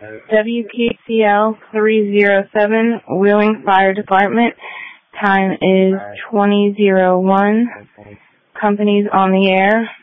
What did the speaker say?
WKCL 307, Wheeling Fire Department. Time is 20:01. Company's on the air.